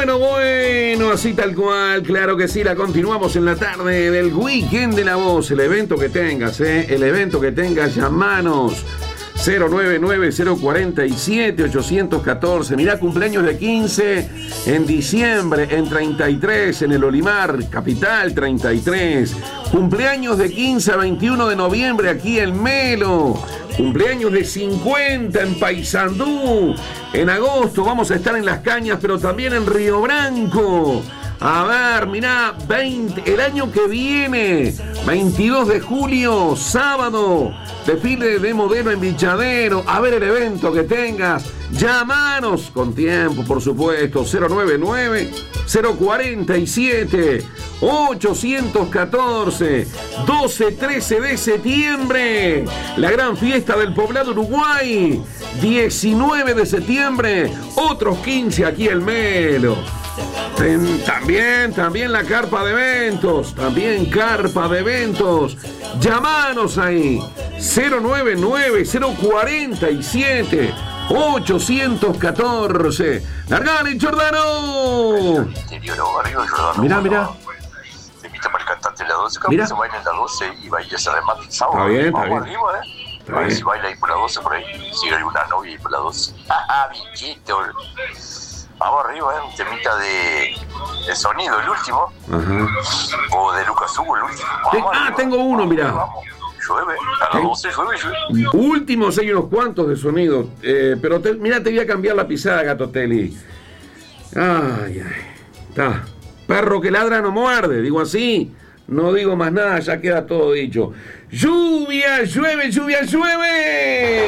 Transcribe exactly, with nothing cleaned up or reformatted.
bueno, bueno, así tal cual, claro que sí, la continuamos en la tarde del Weekend de la Voz. El evento que tengas, ¿eh? El evento que tengas, llamanos. cero nueve nueve cero cuatro siete ocho uno cuatro. Mirá, cumpleaños de quince en diciembre, en treinta y tres, en el Olimar, Capital treinta y tres. Cumpleaños de quince a veintiuno de noviembre aquí en Melo. Cumpleaños de cincuenta en Paysandú. En agosto vamos a estar en Las Cañas, pero también en Río Branco. A ver, mirá, veinte, el año que viene, veintidós de julio, sábado, desfile de modelo en Bichadero. A ver el evento que tengas. Llámanos con tiempo, por supuesto. cero nueve nueve cero cuatro siete ocho uno cuatro. doce trece de septiembre, la gran fiesta del Poblado Uruguay. diecinueve de septiembre, otros quince aquí en Melo. También, también la carpa de eventos, también carpa de eventos. Llámanos ahí, cero nueve nueve cero cuatro siete ocho uno cuatro. ¡Largale, Giordano! Mirá, mirá. Te invito para el cantante de la doce, Mirá. se baila en la doce y baila ese remate el sábado. Está bien, está Vamos bien. arriba, ¿eh? Está A ver bien. si baila ahí por la doce por ahí. Si hay una novia ahí por la doce. ¡Ah, bichito! Vamos arriba, ¿eh? Un temita de, de sonido, el último. Ajá. O de Lucas Hugo, el último. Vamos Te- ah, arriba. tengo uno, Vamos, mirá. vamos. Llueve, a las Ten- doce llueve, llueve. Últimos hay unos cuantos de sonido. Eh, pero te, mirá, te voy a cambiar la pisada, Gatotelli. Ay, ay. Está. Perro que ladra no muerde, digo así. No digo más nada, ya queda todo dicho. Lluvia, llueve, lluvia, llueve.